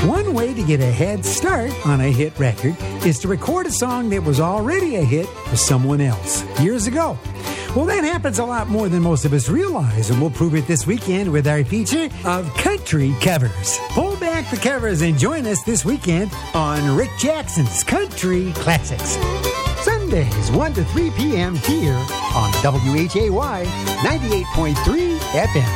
One way to get a head start on a hit record is to record a song that was already a hit for someone else years ago. Well, that happens a lot more than most of us realize, and we'll prove it this weekend with our feature of country covers. Pull back the covers and join us this weekend on Rick Jackson's Country Classics. Sundays, 1 to 3 p.m. here on WHAY 98.3 FM.